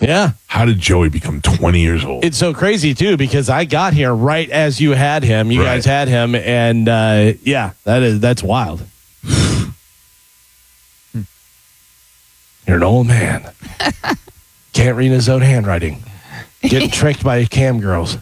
Yeah. How did Joey become 20 years old? It's so crazy, too, because I got here right as you had him. You guys had him, and that's wild. You're an old man. Can't read his own handwriting. Getting tricked by cam girls.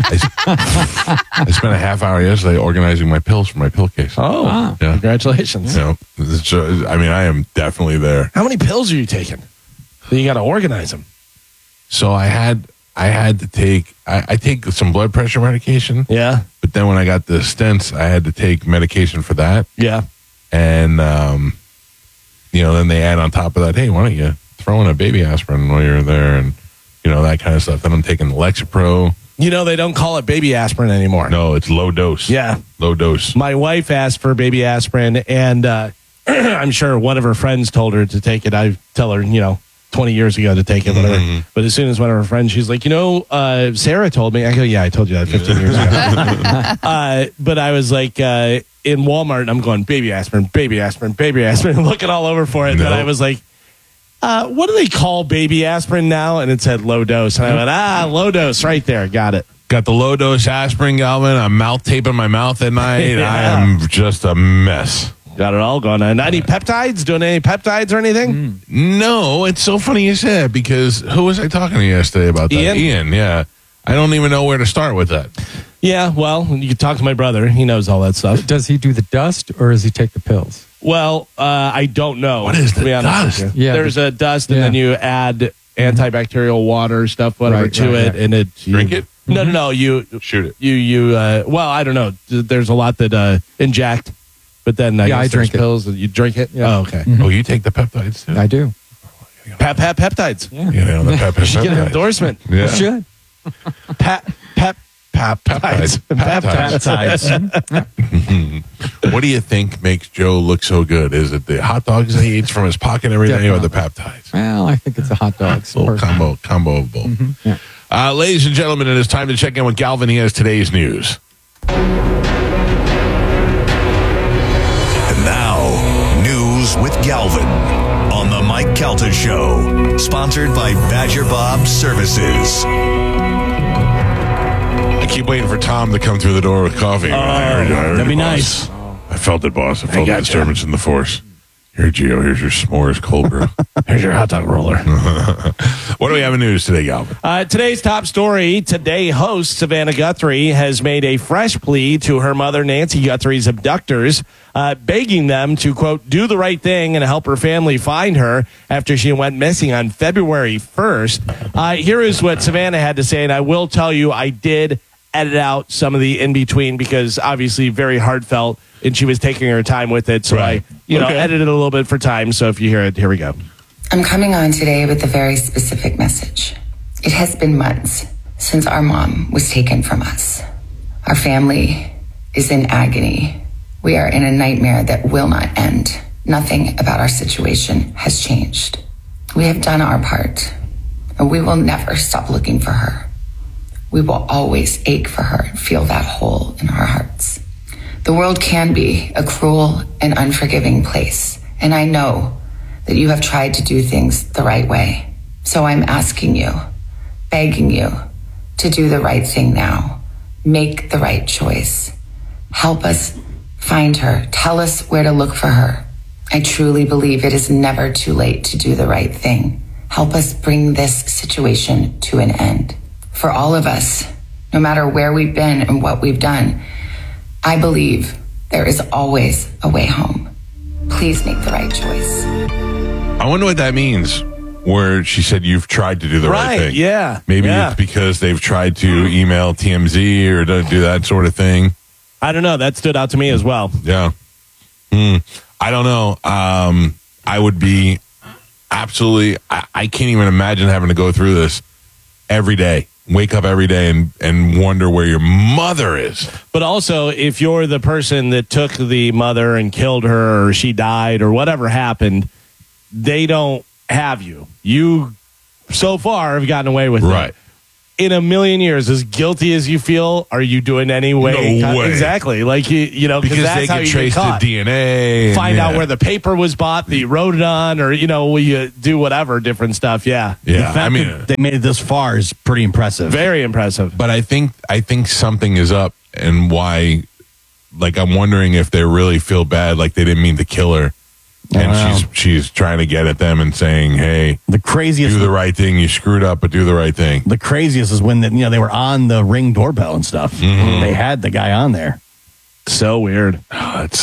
I spent a half hour yesterday organizing my pills for my pill case. Oh, yeah. Congratulations. I I am definitely there. How many pills are you taking? You got to organize them. So I had to take, I take some blood pressure medication. Yeah. But then when I got the stents, I had to take medication for that. Yeah. And, then they add on top of that, hey, why don't you throw in a baby aspirin while you're there and, that kind of stuff. Then I'm taking Lexapro. They don't call it baby aspirin anymore. No, it's low dose. Yeah. Low dose. My wife asked for baby aspirin, and I'm sure one of her friends told her to take it. I tell her, 20 years ago to take it, whatever. Mm-hmm. But as soon as one of her friends, she's like, Sarah told me. I go, yeah, I told you that 15 years ago. But I was like, in Walmart, and I'm going, baby aspirin, baby aspirin, baby aspirin, looking all over for it. No. But I was like, what do they call baby aspirin now? And it said low dose. And I went, low dose right there. Got it. Got the low dose aspirin, Galvin. I'm mouth taping my mouth at night. Yeah. I am just a mess. Got it all going on. Any peptides? Doing any peptides or anything? No, it's so funny you said that because who was I talking to yesterday about that? Ian, yeah. I don't even know where to start with that. Yeah, well, you can talk to my brother. He knows all that stuff. Does he do the dust or does he take the pills? Well, I don't know. What is the dust? Yeah, there's a dust, and then you add antibacterial water stuff, whatever, to it, and it. Drink it? No. You shoot it. Well, I don't know. There's a lot that inject, but then I drink pills. You drink it. Yeah. Oh, okay. Mm-hmm. Oh, you take the peptides too? I do. Peptides. Yeah. The peptides. You should get an endorsement. Yeah. You should. Peptides. What do you think makes Joe look so good? Is it the hot dogs he eats from his pocket every day, or the peptides? Well, I think it's a hot dogs. Little combo of both. Mm-hmm. Yeah. Ladies and gentlemen, it is time to check in with Galvin. He has today's news. And now, news with Galvin on the Mike Calta Show, sponsored by Badger Bob Services. I keep waiting for Tom to come through the door with coffee. That'd be nice. I felt it, boss. I felt the disturbance in the force. Here, Gio, here's your s'mores cold brew. Here's your hot dog roller. What do we have in news today, Galvin? Today's top story. Today, host Savannah Guthrie has made a fresh plea to her mother, Nancy Guthrie's abductors, begging them to, quote, do the right thing and help her family find her after she went missing on February 1st. Here is what Savannah had to say, and I will tell you I did edit out some of the in-between because obviously very heartfelt, and she was taking her time with it. So I edited it a little bit for time. So if you hear it, here we go. I'm coming on today with a very specific message. It has been months since our mom was taken from us. Our family is in agony. We are in a nightmare that will not end. Nothing about our situation has changed. We have done our part, and we will never stop looking for her. We will always ache for her and feel that hole in our hearts. The world can be a cruel and unforgiving place, and I know that you have tried to do things the right way. So I'm asking you, begging you, to do the right thing now. Make the right choice. Help us find her. Tell us where to look for her. I truly believe it is never too late to do the right thing. Help us bring this situation to an end. For all of us, no matter where we've been and what we've done, I believe there is always a way home. Please make the right choice. I wonder what that means, where she said you've tried to do the right thing. Yeah. Maybe it's because they've tried to email TMZ or to do that sort of thing. I don't know. That stood out to me as well. Yeah. I don't know. I would be absolutely, I can't even imagine having to go through this every day. Wake up every day and wonder where your mother is. But also, if you're the person that took the mother and killed her, or she died, or whatever happened, they don't have you. You, so far, have gotten away with it. Right. in a million years, as guilty as you feel, are you doing any way? No way. Exactly. Like, you know, because that's they how can you trace get the caught. DNA. Find out where the paper was bought that you wrote it on, or, you know, you do whatever different stuff. Yeah. Yeah, The fact I mean, that they made it this far is pretty impressive. Very impressive. but I think something is up, and why. Like, I'm wondering if they really feel bad, like they didn't mean to kill her, and Wow. she's trying to get at them and saying, "Hey, The craziest, do the right thing. You screwed up, but do the right thing." the craziest is when they were on the Ring doorbell and stuff. Mm-hmm. They had the guy on there. So weird. It's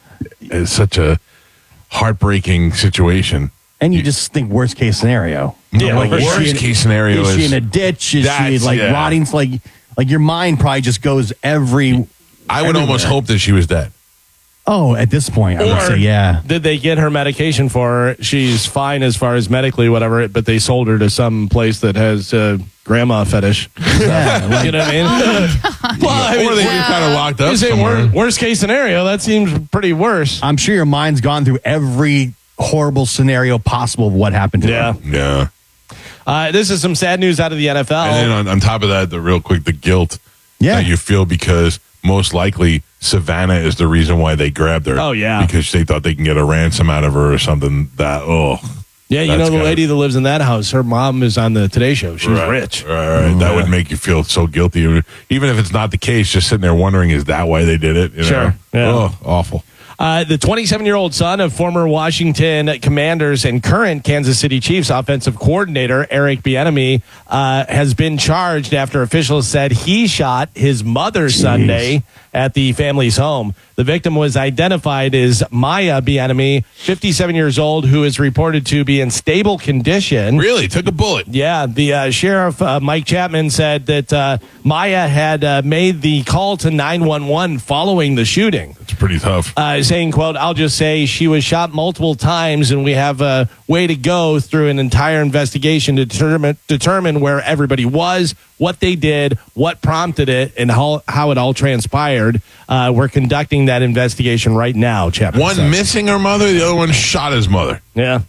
such a heartbreaking situation. And you just think worst case scenario. Yeah, Like, the is she worst in- case scenario is she is in a ditch? Is she That's- like yeah. rotting? Like your mind probably just goes every. I would almost everywhere. hope that she was dead. Oh, at this point, I would say yeah. Did they get her medication for her? She's fine as far as medically, whatever, but they sold her to some place that has grandma fetish. Yeah, You know what I mean? Well, I mean, Or they get kind of locked up you say somewhere. worst case scenario, that seems pretty worse. I'm sure your mind's gone through every horrible scenario possible of what happened to Yeah. her. Yeah. This is some sad news out of the NFL. And then on top of that, the guilt Yeah. that you feel because most likely Savannah is the reason why they grabbed her. Oh, yeah. Because they thought they can get a ransom out of her or something. Yeah, you know That's the gotta- lady that lives in that house, her mom is on the Today Show. She's Right, rich. Right. That would make you feel so guilty. Even if it's not the case, just sitting there wondering, is that why they did it? You Sure. know? Yeah. Oh, awful. The 27-year-old son of former Washington Commanders and current Kansas City Chiefs offensive coordinator Eric Bieniemy has been charged after officials said he shot his mother Sunday at the family's home. The victim was identified as Maya Bieniemy, 57 years old, who is reported to be in stable condition. Really? Took a bullet. Yeah, the sheriff, Mike Chapman, said that Maya had made the call to 911 following the shooting. It's pretty tough. Saying, quote, "I'll just say she was shot multiple times and we have a way to go through an entire investigation to determine where everybody was, what they did, what prompted it, and how it all transpired. We're conducting that investigation right now," Chapman One said. missing her mother, the other one shot his mother. Yeah.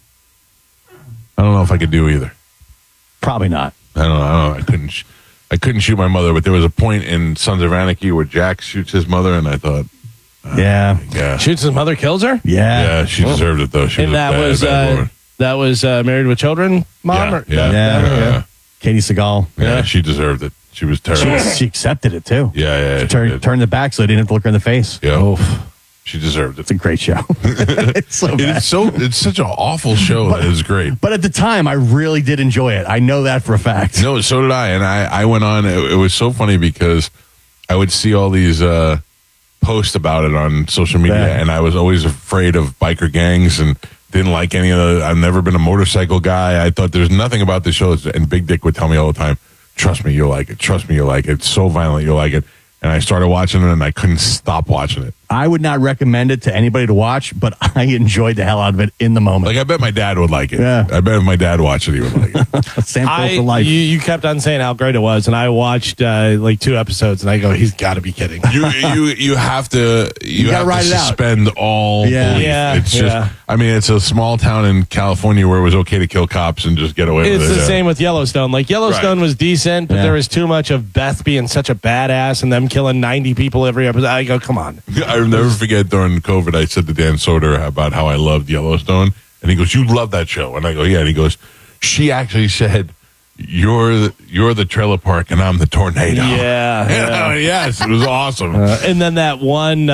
I don't know if I could do either. Probably not. I don't know. I couldn't shoot my mother, but there was a point in Sons of Anarchy where Jack shoots his mother, and I thought, Yeah. yeah, Shoots his mother, kills her? yeah, she deserved it though. She And was that a bad, was bad woman. that was Married with Children, mom? Yeah, Or- yeah, Yeah. Katie Seagal. Yeah, she deserved it. She was terrible. She accepted it too. Yeah, she did. Turned it back so they didn't have to look her in the face. Yeah. She deserved it. It's a great show. It's so bad. It's such an awful show that is great. But at the time, I really did enjoy it. I know that for a fact. No, so did I. And I went on. It was so funny because I would see all these posts about it on social media, Yeah. and I was always afraid of biker gangs and didn't like any of the. I've never been a motorcycle guy. I thought there's nothing about the show. And Big Dick would tell me all the time, "Trust me, you'll like it. Trust me, you'll like it. It's so violent, you'll like it." And I started watching it, and I couldn't stop watching it. I would not recommend it to anybody to watch, but I enjoyed the hell out of it in the moment. Like, I bet my dad would like it. Yeah. I bet if my dad watched it, he would like it. Sample for life. You kept on saying how great it was, and I watched like 2 episodes, and I go, he's got to be kidding. You have to gotta have ride to it out. suspend all Yeah. belief. Yeah, It's yeah. just I mean, it's a small town in California where it was okay to kill cops and just get away It's with it. the same with Yellowstone. Like, Yellowstone Right. was decent, but Yeah. there was too much of Beth being such a badass and them killing 90 people every episode. I go, come on. I'll never forget during COVID, I said to Dan Soder about how I loved Yellowstone, and he goes, "You love that show?" And I go, "Yeah." And he goes, "She actually said, you're the trailer park and I'm the tornado." Yeah. And, yes, it was awesome. And then that one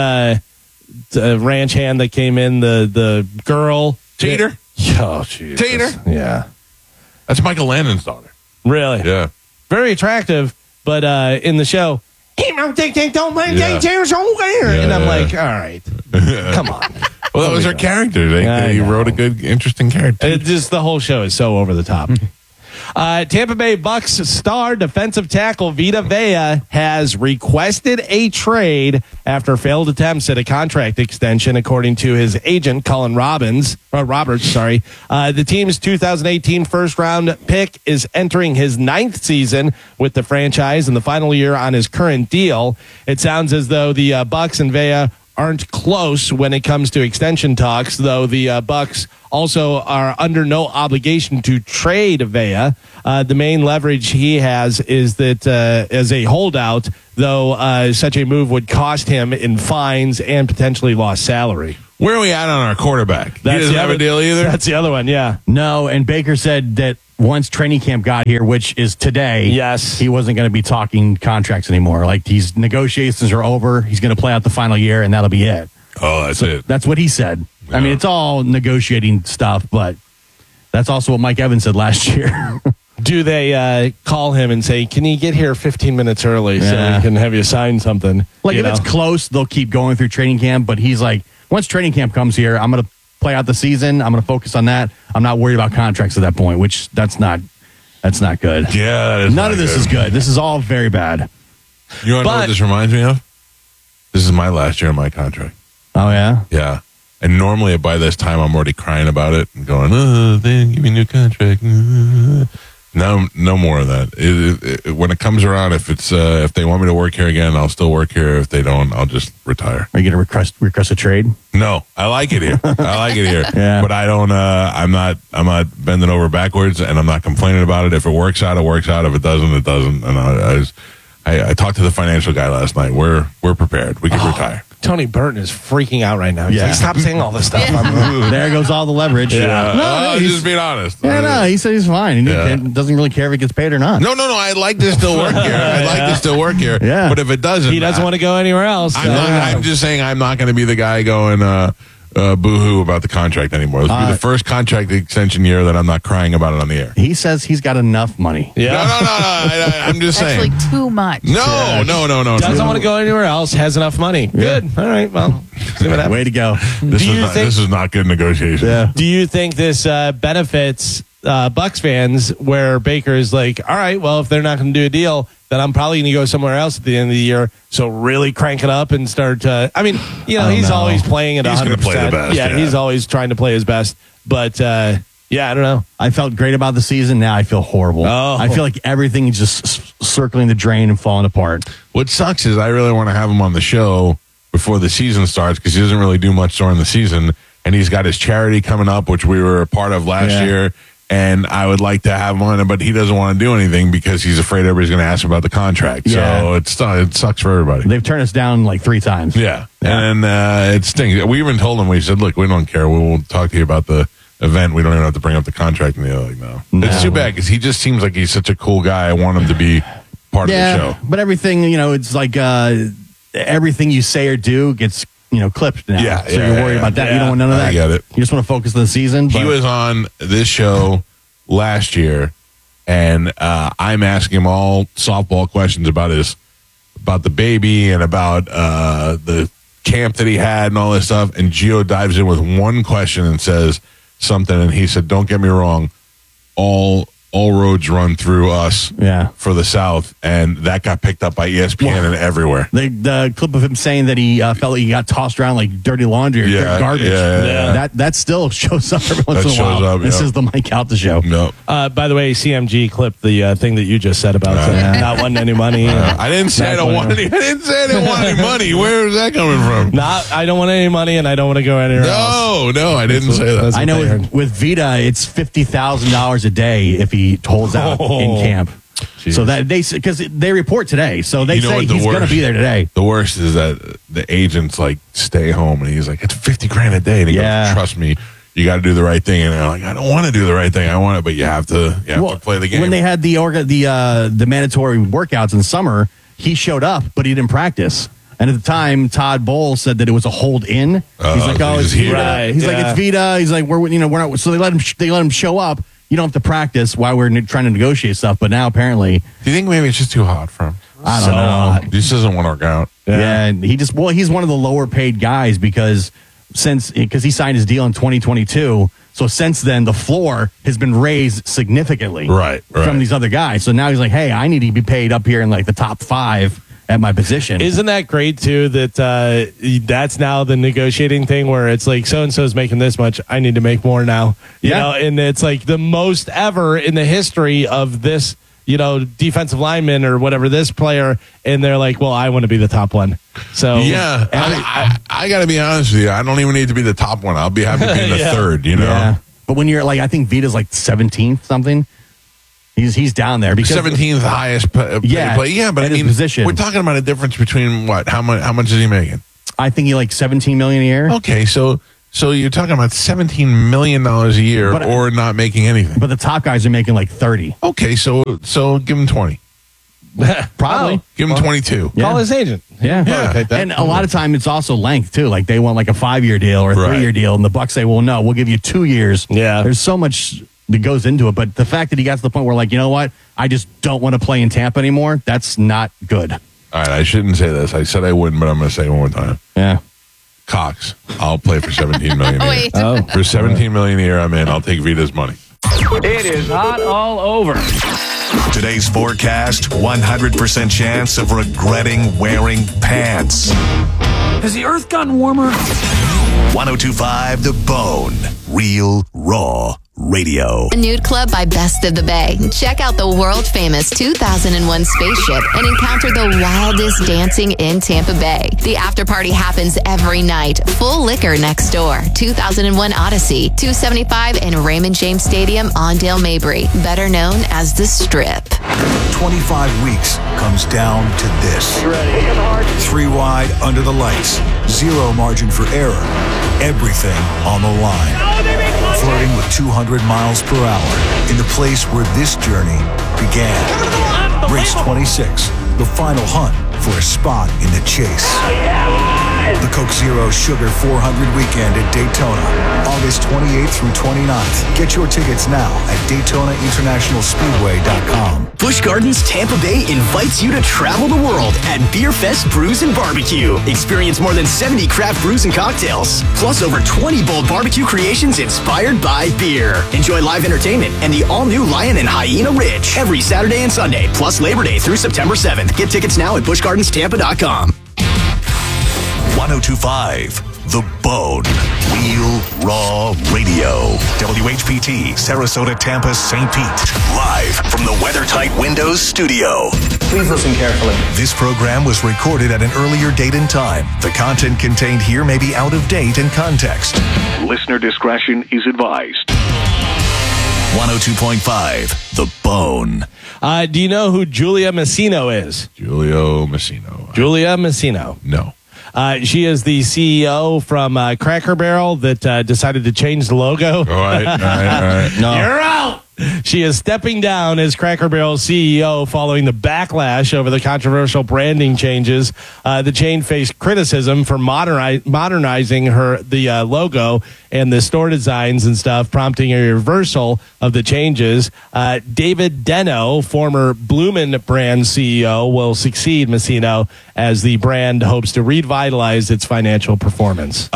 ranch hand that came in, the girl. Tater? Oh, Jesus. Tater? Yeah. That's Michael Landon's daughter. Really? Yeah. Very attractive, but in the show, don't mind Yeah. Tater's over there. Yeah, And I'm yeah. like, all right, come on. Well, that was her character. I He know. wrote a good, interesting character. It just the whole show is so over the top. Tampa Bay Bucks star defensive tackle Vita Vea has requested a trade after failed attempts at a contract extension, according to his agent Colin Roberts. The team's 2018 first-round pick is entering his 9th season with the franchise and the final year on his current deal. It sounds as though the Bucks and Vea aren't close when it comes to extension talks, though the Bucks also are under no obligation to trade Vea. The main leverage he has is that as a holdout, though such a move would cost him in fines and potentially lost salary. Where are we at on our quarterback? He doesn't have a deal either? That's the other one, yeah. No, and Baker said that once training camp got here, which is today, yes, he wasn't going to be talking contracts anymore. Like, these negotiations are over. He's going to play out the final year, and that'll be it. Oh, that's it. That's what he said. Yeah. I mean, it's all negotiating stuff, but that's also what Mike Evans said last year. Do they call him and say, can you get here 15 minutes early so Yeah. we can have you sign something? Like, You if it's know? close, they'll keep going through training camp, but he's like, once training camp comes here, I'm going to play out the season. I'm going to focus on that. I'm not worried about contracts at that point, which that's not good. Yeah, that is None of this is good. This is all very bad. You want to know what this reminds me of? This is my last year of my contract. Oh, yeah? Yeah. And normally by this time, I'm already crying about it and going, they didn't give me a new contract. No more of that. When it comes around, if they want me to work here again, I'll still work here. If they don't, I'll just retire. Are you going to request a trade? No, I like it here. I like it here. Yeah. But I don't. I'm not bending over backwards, and I'm not complaining about it. If it works out, it works out. If it doesn't, it doesn't. And I talked to the financial guy last night. We're prepared. We can retire. Tony Burton is freaking out right now. He's Yeah. like, stop saying all this stuff. There goes all the leverage. I was he's- just being honest. he said he's fine. And Yeah. he doesn't really care if he gets paid or not. No. I'd like to still work here. I'd like to still work here. Yeah. But if it doesn't, He doesn't want to go anywhere else. I'm just saying I'm not going to be the guy going boo-hoo about the contract anymore. This will be the first contract extension year that I'm not crying about it on the air. He says he's got enough money. Yeah. No. I'm just saying. Actually, too much. No. Doesn't want to go anywhere else, has enough money. Good. All right, well, see what happens. Way to go. This is not good negotiation. Yeah. Do you think this benefits Bucks fans where Baker's like, all right, well, if they're not going to do a deal, then I'm probably going to go somewhere else at the end of the year. So really crank it up and start. He's always playing at 100%. He's gonna play the best, Yeah, yeah. he's always trying to play his best. But I don't know. I felt great about the season. Now I feel horrible. Oh. I feel like everything is just circling the drain and falling apart. What sucks is I really want to have him on the show before the season starts because he doesn't really do much during the season. And he's got his charity coming up, which we were a part of last year. And I would like to have him on it, but he doesn't want to do anything because he's afraid everybody's going to ask him about the contract. Yeah. So it sucks for everybody. They've turned us down like 3 times. Yeah. And it stinks. We even told him, we said, look, we don't care. We will talk to you about the event. We don't even have to bring up the contract. And they're like, no. It's too bad because he just seems like he's such a cool guy. I want him to be part of the show. But everything, it's like everything you say or do gets, clipped now. Yeah, So you're worried about that. You don't want none of that. I get it. You just want to focus on the season. He but- was on this show last year, and I'm asking him all softball questions about the baby and about the camp that he had and all this stuff. And Gio dives in with one question and says something, and he said, "Don't get me wrong, all roads run through us for the South," and that got picked up by ESPN and everywhere. The clip of him saying that he felt like he got tossed around like dirty laundry or garbage. Yeah. That still shows up every once That in a while. shows up, This yeah. is the Mike Calta show. No, By the way, CMG clipped the thing that you just said about not wanting any money. I didn't say I don't want any. I didn't say I didn't want any money. Where is that coming from? I don't want any money, and I don't want to go anywhere else. No, I didn't say that. That's what I know they heard. with Vita, it's $50,000 a day if he holds out in camp. So that because they report today, so they You know say what the he's going to worst- be there today. The worst is that the agent's like, stay home. And he's like, it's $50,000 a day. And he Yeah. goes, trust me, you got to do the right thing. And they're like, I don't want to do the right thing. I want it, but you have to play the game. When they had the mandatory workouts in summer, he showed up, but he didn't practice. And at the time, Todd Bowles said that it was a hold in. He's like, so oh, he's it's here. Vita. Right, He's like, yeah. it's Vita. He's like, we're not. So they let him show up. You don't have to practice while we're trying to negotiate stuff. But now apparently, Do you think maybe it's just too hot for him? I don't know. He just doesn't want to work out. Yeah, and he's one of the lower paid guys because he signed his deal in 2022. So since then, the floor has been raised significantly, Right. from these other guys. So now he's like, hey, I need to be paid up here in like the top 5 at my position. Isn't that great too? That that's now the negotiating thing where it's like so and so is making this much. I need to make more now. You know, and it's like the most ever in the history of this defensive lineman or whatever, this player, and they're like, well, I want to be the top one. So Yeah, I got to be honest with you. I don't even need to be the top one. I'll be happy being the third. Yeah. But when you're like, I think Vita's like 17th something. He's down there because 17th highest play. Yeah, but at I his mean, position. we're talking about a difference between what? How much is he making? I think he like $17 million a year. Okay, so you're talking about $17 million a year, But- or not making anything. But the top guys are making like 30. Okay, so give him 20. Probably. Give him 22. Yeah. Call his agent. Yeah. Yeah. Take that. And a lot of time it's also length too. Like they want like a 5-year deal or a Right. 3-year deal, and the Bucks say, "Well, no, we'll give you 2 years." Yeah. There's so much that goes into it, but the fact that he got to the point where like, you know what, I just don't want to play in Tampa anymore. That's not good. All right, I shouldn't say this. I said I wouldn't, but I'm going to say it one more time. Yeah. Cox, I'll play for $17 million a year. Wait. For $17 million a year, I'm in. I'll take Vita's money. It is hot all over. Today's forecast, 100% chance of regretting wearing pants. Has the earth gotten warmer? 1025 The Bone. Real, raw radio. A nude club by Best of the Bay. Check out the world famous 2001 spaceship and encounter the wildest dancing in Tampa Bay. The after party happens every night. Full liquor next door. 2001 Odyssey, 275 and Raymond James Stadium on Dale Mabry, better known as the Strip. 25 weeks comes down to this. 3 wide under the lights. 0 margin for error. Everything on the line. Flirting with 200 miles per hour in the place where this journey began. Race 26, the final hunt for a spot in the chase. The Coke Zero Sugar 400 Weekend at Daytona, August 28th through 29th. Get your tickets now at DaytonaInternationalSpeedway.com. Busch Gardens Tampa Bay invites you to travel the world at Beer Fest Brews and Barbecue. Experience more than 70 craft brews and cocktails, plus over 20 bold barbecue creations inspired by beer. Enjoy live entertainment and the all-new Lion and Hyena Ridge every Saturday and Sunday, plus Labor Day through September 7th. Get tickets now at BuschGardensTampa.com. 1025 The Bone. Real, raw radio. WHPT, Sarasota, Tampa, St. Pete. Live from the WeatherTight Windows studio. Please listen carefully. This program was recorded at an earlier date and time. The content contained here may be out of date and context. Listener discretion is advised. 102.5 The Bone. Do you know who Julia Messino is? Julio Messino. Julia Messino. No. She is the CEO from Cracker Barrel that decided to change the logo. All right. No. You're out. She is stepping down as Cracker Barrel CEO following the backlash over the controversial branding changes. The chain faced criticism for modernizing the logo and the store designs and stuff, prompting a reversal of the changes. David Deno, former Bloomin' brand CEO, will succeed Messino as the brand hopes to revitalize its financial performance.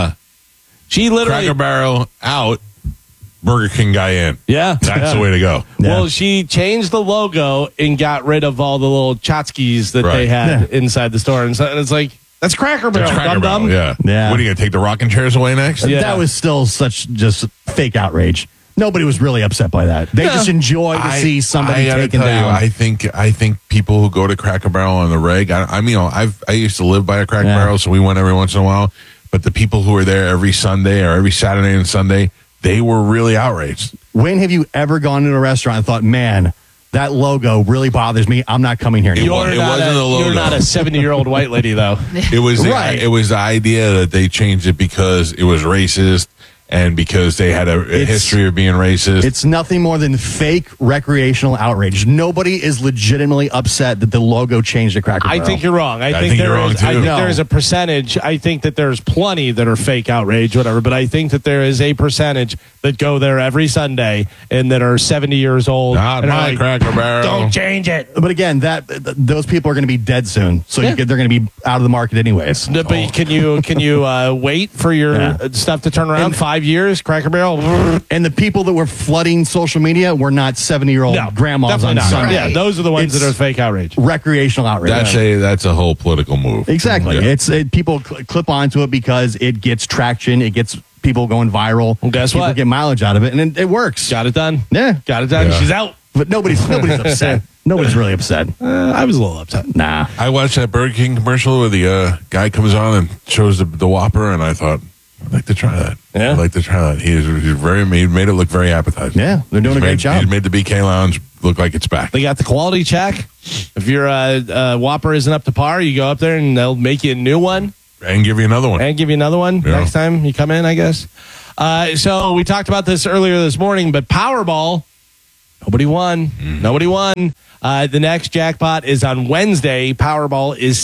She literally Cracker Barrel out, Burger King guy in. Yeah. That's the way to go. Well, she changed the logo and got rid of all the little tchotchkes that they had inside the store. And so it's like, that's Cracker Barrel. That's Cracker dum-dum. Barrel, yeah. What are you going to take the rocking chairs away next? Yeah. That was still such just fake outrage. Nobody was really upset by that. They just enjoy to see somebody gotta taken tell you, down. I think people who go to Cracker Barrel on the reg. I used to live by a Cracker Barrel, so we went every once in a while. But the people who are there every Sunday or every Saturday and Sunday, they were really outraged. When have you ever gone to a restaurant and thought, man, that logo really bothers me. I'm not coming here anymore. It wasn't the logo. You're not a 70-year-old white lady, though. It was Right. It was the idea that they changed it because it was racist and because they had a history of being racist. It's nothing more than fake recreational outrage. Nobody is legitimately upset that the logo changed to Cracker Barrel. I think you're wrong. I think think you're wrong, too. I think No. there is a percentage. I think that there's plenty that are fake outrage, whatever. But I think that there is a percentage that go there every Sunday and that are 70 years old. Not and are my like, Cracker Barrel. Don't change it. But again, those people are going to be dead soon, so they're going to be out of the market anyways. No, but can you wait for your stuff to turn around? 5 years, Cracker Barrel. And the people that were flooding social media were not 70-year-old No, grandmas definitely on not. Sunday. Yeah, those are the ones It's that are fake outrage. recreational outrage. That's a whole political move. Exactly. Yeah. People clip onto it because it gets traction. It gets people going viral. Well, guess people what? get mileage out of it, and it works. Got it done. Yeah. Got it done. Yeah. She's out. But nobody's upset. Nobody's really upset. I was a little upset. Nah. I watched that Burger King commercial where the guy comes on and shows the Whopper, and I thought, I'd like to try that. Yeah? I'd like to try that. He made it look very appetizing. Yeah, they're doing a great job. He's made the BK Lounge look like it's back. They got the quality check. If your Whopper isn't up to par, you go up there and they'll make you a new one. And give you another one. And give you another one Yeah. next time you come in, I guess. So we talked about this earlier this morning, but Powerball, nobody won. Nobody won. The next jackpot is on Wednesday. Powerball is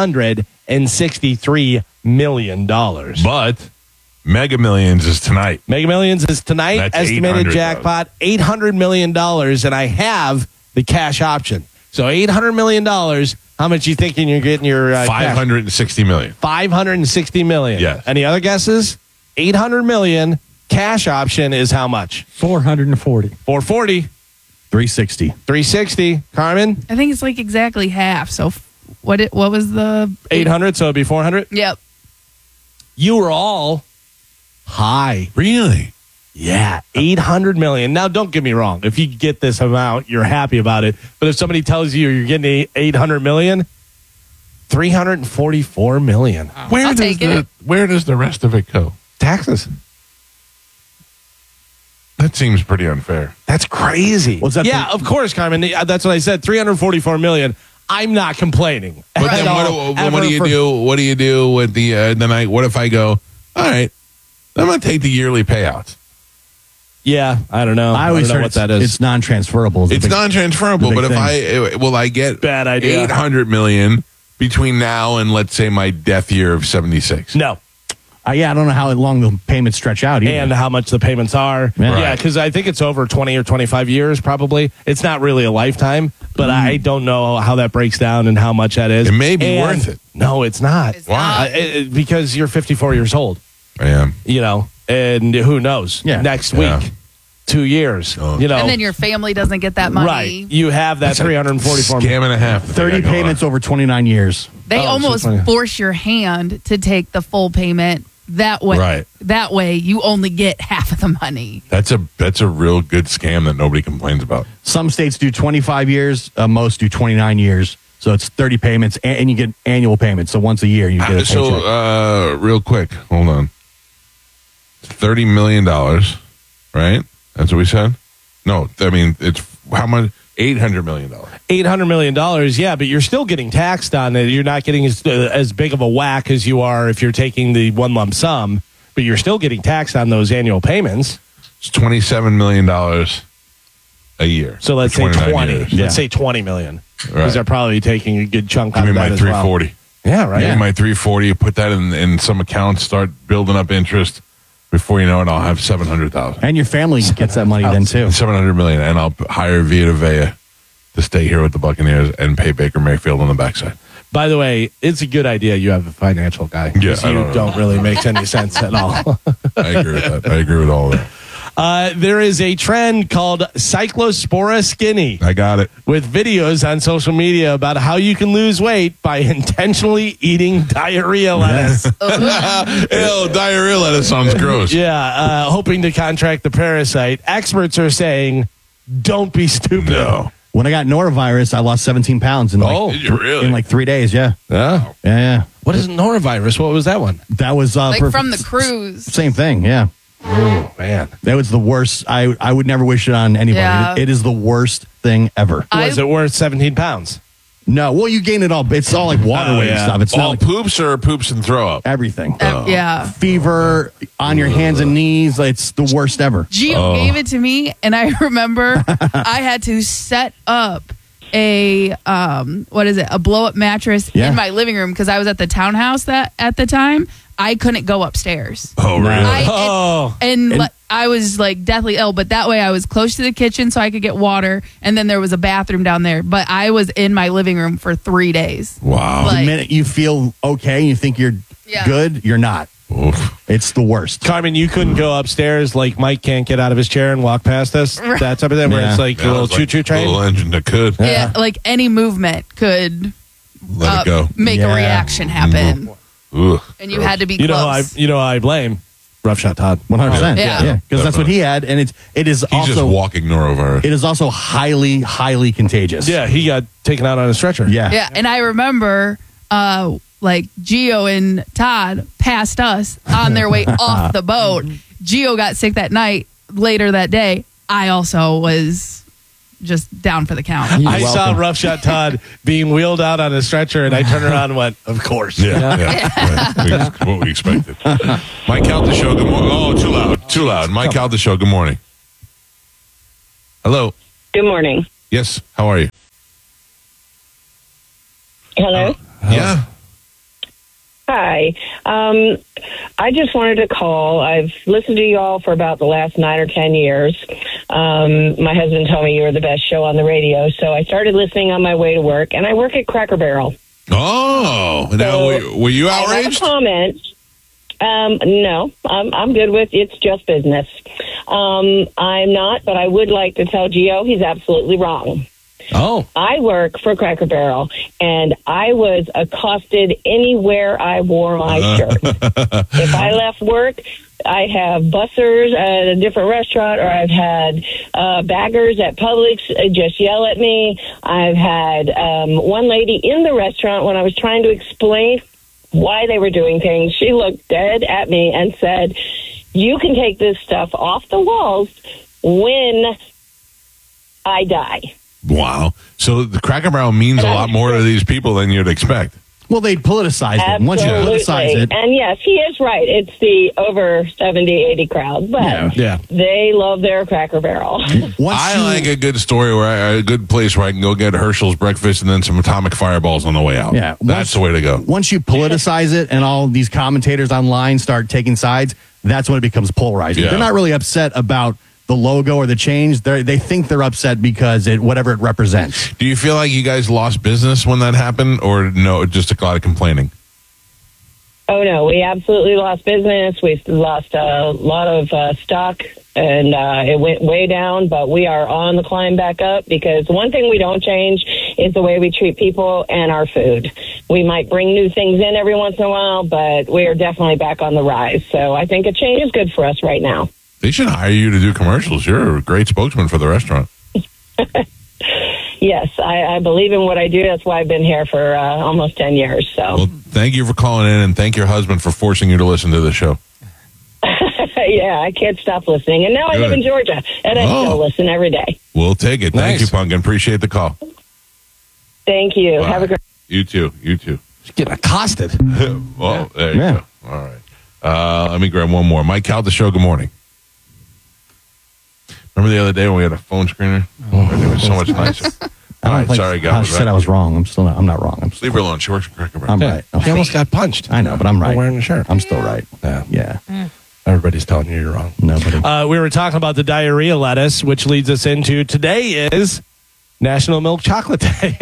$663 million. But Mega Millions is tonight. Mega Millions is tonight. That's Estimated 800, jackpot, $800 million. And I have the cash option. So $800 million. How much you thinking you're getting your cash? $560 million. $560 million. Yes. Any other guesses? $800 million. Cash option is how much? 440. 440. 360. 360. Carmen? I think it's like exactly half. So what was the 800, so it'd be 400. Yep. You were all high. Really? Yeah, 800 million. Now, don't get me wrong. If you get this amount, you're happy about it. But if somebody tells you you're getting 800 million, 344 million. I'll take it. Where does the rest of it go? Taxes. That seems pretty unfair. That's crazy. Was that yeah, of course, Carmen. That's what I said. 344 million. I'm not complaining. But at then all, what do you ever do? What do you do with the night? What if I go, all right, I'm going to take the yearly payouts. Yeah, I don't know. I always don't know heard what that is. It's non-transferable. It's non-transferable, but if will I get Bad idea. 800 million between now and let's say my death year of 76? No. Yeah, I don't know how long the payments stretch out either. And how much the payments are. Yeah. Yeah, because I think it's over 20 or 25 years probably. It's not really a lifetime, but I don't know how that breaks down and how much that is. It may be worth it. No, it's not. It's not. Because you're 54 years old, I am. and who knows? Yeah. Next Yeah. week, 2 years, And then your family doesn't get that money. right. You have that 344 Scam and a half. 30 payments over 29 years. They Oh, so almost 20. force your hand to take the full payment. That way, Right. That way, you only get half of the money. That's a real good scam that nobody complains about. Some states do 25 years. Most do 29 years. So it's 30 payments, and you get annual payments. So once a year, you get a paycheck. So, real quick, hold on. $30 million, right? That's what we said? No, I mean, it's how much? $800 million. $800 million, yeah, but you're still getting taxed on it. You're not getting as big of a whack as you are if you're taking the one lump sum, but you're still getting taxed on those annual payments. It's $27 million a year. So let's for say 29 20. years. Let's say 20 million. Because Right. they're probably taking a good chunk Give out me of my that as 340. well. Yeah, right. Give me my 340. Put that in some accounts. Start building up interest. Before you know it, I'll have 700,000. And your family gets that money then, too. 700 million, and I'll hire Vita Vea to stay here with the Buccaneers and pay Baker Mayfield on the backside. By the way, it's a good idea you have a financial guy. Yeah, 'cause I you don't know. don't really make any sense at all. I agree with that. I agree with all of that. There is a trend called Cyclospora Skinny I got it. with videos on social media about how you can lose weight by intentionally eating diarrhea lettuce. Ew, diarrhea lettuce sounds gross. Yeah, hoping to contract the parasite. Experts are saying, don't be stupid. No. When I got norovirus, I lost 17 pounds in Oh, did you really? in like 3 days. Yeah. Yeah. Yeah. What is norovirus? What was that one? That was Like from the cruise. Same thing. Yeah. Oh, man. That was the worst. I would never wish it on anybody. Yeah. It is the worst thing ever. Was it worth 17 pounds? No. Well, you gain it all. It's all like water weight and yeah. stuff. It's All not like poops or poops and throw up? everything. Yeah. Fever on your hands and knees. It's the worst ever. Gio gave it to me, and I remember I had to set up a a blow up mattress Yeah. in my living room because I was at the townhouse that at the time. I couldn't go upstairs. Oh, really? I was like deathly ill, but that way I was close to the kitchen so I could get water, and then there was a bathroom down there. But I was in my living room for 3 days. Wow. Like- The minute you feel okay, you think you're Yeah. good, you're not. Oof. It's the worst. Carmen, you couldn't go upstairs like Mike can't get out of his chair and walk past us. Right. That type of thing where Yeah. it's like a Yeah, little it was like choo-choo train. A little engine that could. Yeah, like any movement could Let it go. make Yeah. a reaction happen, Ugh. and you had to be You know, close. who I blame Rough Shot Todd. 100%. Yeah. Because that's what he had, and it is He's also just walking norovirus. it is also highly, highly contagious. Yeah, he got taken out on a stretcher. Yeah. Yeah, and I remember like Gio and Todd passed us on their way off the boat. Gio got sick that night. Later that day, I also was just down for the count. I saw Rough Shot Todd being wheeled out on a stretcher, and I turned around and went, of course. Yeah. What we expected. Mike Calta Show, good morning. Oh, too loud. Mike Calta Show, good morning. Hello. Good morning. Yes, how are you? Hello. Yeah. Hi. I just wanted to call. I've listened to you all for about the last 9 or 10 years. My husband told me you were the best show on the radio, so I started listening on my way to work, and I work at Cracker Barrel. Oh, now were you outraged? I have a comment. No, I'm good with it's just business. I'm not, but I would like to tell Gio he's absolutely wrong. Oh. I work for Cracker Barrel, and I was accosted anywhere I wore my shirt. If I left work, I have bussers at a different restaurant, or I've had baggers at Publix just yell at me. I've had one lady in the restaurant, when I was trying to explain why they were doing things, she looked dead at me and said, "You can take this stuff off the walls when I die." Wow. So the Cracker Barrel means a lot more to these people than you'd expect. Well, they politicized it. Once you politicize it. And yes, he is right. It's the over 70, 80 crowd, but they love their Cracker Barrel. I like a good story a good place where I can go get Herschel's breakfast and then some atomic fireballs on the way out. Yeah. That's the way to go. Once you politicize it and all these commentators online start taking sides, that's when it becomes polarizing. Yeah. They're not really upset about the logo or the change. They think they're upset because whatever it represents. Do you feel like you guys lost business when that happened, or no, just a lot of complaining? Oh, no, we absolutely lost business. We lost a lot of stock, and it went way down, but we are on the climb back up, because one thing we don't change is the way we treat people and our food. We might bring new things in every once in a while, but we are definitely back on the rise. So I think a change is good for us right now. They should hire you to do commercials. You're a great spokesman for the restaurant. Yes, I believe in what I do. That's why I've been here for almost 10 years. So, well, thank you for calling in, and thank your husband for forcing you to listen to the show. yeah, I can't stop listening. And now I live in Georgia, and I still listen every day. We'll take it. Thank Nice. you, Pumpkin. Appreciate the call. Thank you. Bye. Have a great. You too. Just getting accosted. Well, there you go. All right. Let me grab one more. Mike Calta Show, good morning. Remember the other day when we had a phone screener? It was so much nicer. All right, sorry, I guys. said I was wrong. I'm not wrong. Leave her alone. She works for Cracker Barrel. I'm right. He almost got punched. I know, but I'm right. Wearing a shirt. I'm still right. Yeah. Everybody's telling you you're wrong. Nobody. We were talking about the diarrhea lettuce, which leads us into today is National Milk Chocolate Day.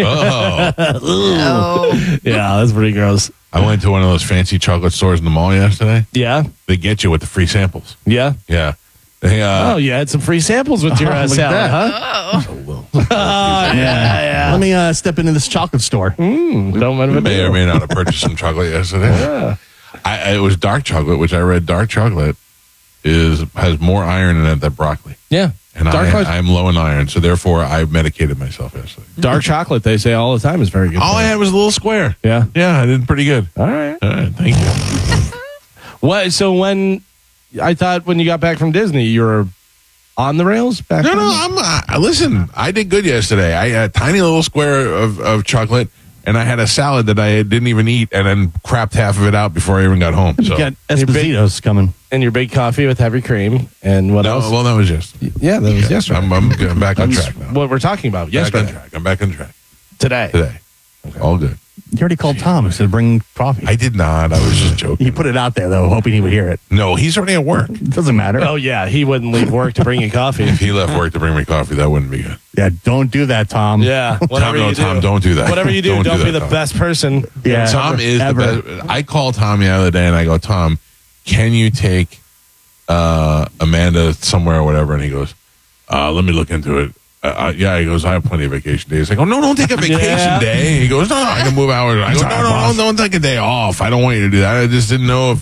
Oh. Yeah, that's pretty gross. I went to one of those fancy chocolate stores in the mall yesterday. Yeah. They get you with the free samples. Yeah. Yeah. They, you had some free samples with your look at salad, that. huh? Yeah. Let me step into this chocolate store. Don't mind You may or may not have purchased some chocolate yesterday. Yeah. It was dark chocolate, which I read dark chocolate has more iron in it than broccoli. Yeah. And I'm low in iron, so therefore I medicated myself yesterday. Dark chocolate, they say all the time, is very good. All I had was a little square. Yeah. Yeah, I did pretty good. All right. Thank you. What? So when I thought when you got back from Disney, you were on the rails back. No. Listen, I did good yesterday. I had a tiny little square of chocolate, and I had a salad that I didn't even eat, and then crapped half of it out before I even got home. So. You got Esposito's coming. And your big coffee with heavy cream. And what else? Well, that was yesterday. Yeah, that was yesterday. I'm getting back on track now. What we're talking about yesterday. I'm back on track. Today. Okay. All good. You already called Tom and said bring coffee. I did not. I was just joking. He put it out there, though, hoping he would hear it. No, he's already at work. It doesn't matter. Oh, yeah. He wouldn't leave work to bring you coffee. If he left work to bring me coffee, that wouldn't be good. Yeah, don't do that, Tom. Yeah. Tom, don't do that. Whatever you do, don't be the Tom. best person. Yeah. Tom is ever. the best. I called Tom the other day and I go, Tom, can you take Amanda somewhere or whatever? And he goes, let me look into it. Yeah, he goes, I have plenty of vacation days. I go, no, don't take a vacation day. He goes, no, I can move hours. I go, no, don't take a day off. I don't want you to do that. I just didn't know if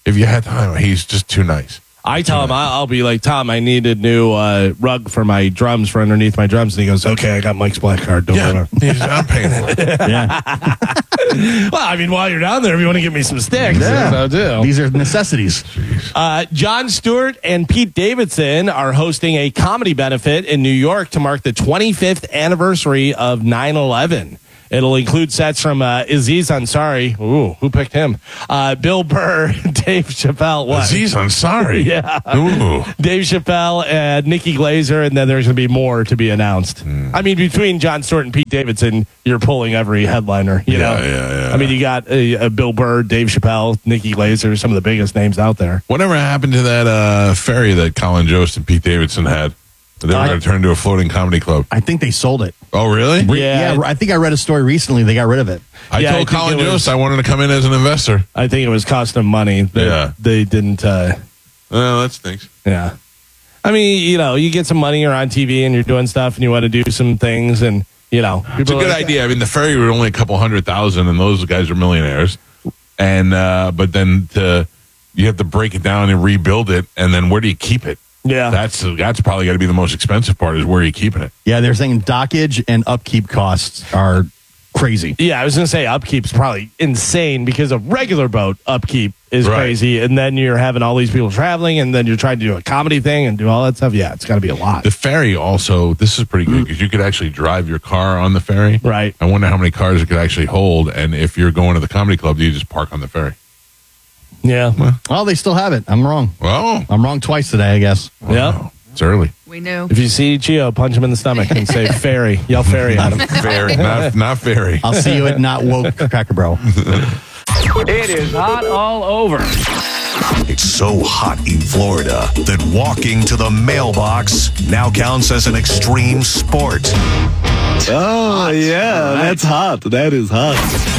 if you had time, he's just too nice. I tell him, I'll be like, Tom, I need a new rug for my drums, for underneath my drums. And he goes, okay, I got Mike's Black Card. Don't worry. I'm paying for it. Yeah. Well, I mean, while you're down there, if you want to give me some sticks, Yeah. I'll do. These are necessities. Jon Stewart and Pete Davidson are hosting a comedy benefit in New York to mark the 25th anniversary of 9/11. It'll include sets from Aziz Ansari. Ooh, who picked him? Bill Burr, Dave Chappelle. What? Aziz Ansari. Yeah. Ooh. Dave Chappelle and Nikki Glazer, and then there's going to be more to be announced. I mean, between Jon Stewart and Pete Davidson, you're pulling every headliner. You know? Yeah. I mean, you got Bill Burr, Dave Chappelle, Nikki Glazer, some of the biggest names out there. Whatever happened to that ferry that Colin Jost and Pete Davidson had? They were going to turn into a floating comedy club. I think they sold it. Oh, really? Yeah, I think I read a story recently. They got rid of it. I told Colin Jost I wanted to come in as an investor. I think it was costing them money. They didn't. Well, that stinks. Yeah. I mean, you know, you get some money, you're on TV and you're doing stuff and you want to do some things and, you know. It's a good idea. I mean, the ferry was only a couple 100,000 and those guys are millionaires. And, but then you have to break it down and rebuild it. And then where do you keep it? Yeah. That's probably got to be the most expensive part is where you're keeping it. Yeah, they're saying dockage and upkeep costs are crazy. Yeah, I was going to say upkeep's probably insane because a regular boat upkeep is crazy. And then you're having all these people traveling and then you're trying to do a comedy thing and do all that stuff. Yeah, it's got to be a lot. The ferry also, this is pretty good because you could actually drive your car on the ferry. Right. I wonder how many cars it could actually hold. And if you're going to the comedy club, do you just park on the ferry? Yeah. Well, they still have it. I'm wrong. Well, I'm wrong twice today, I guess. Yeah. It's early. We knew. If you see Gio, punch him in the stomach and say ferry. Yell ferry at him. Ferry, not ferry. I'll see you at Not Woke Cracker Bro. It is hot all over. It's so hot in Florida that walking to the mailbox now counts as an extreme sport. Oh, yeah, that's hot. That is hot.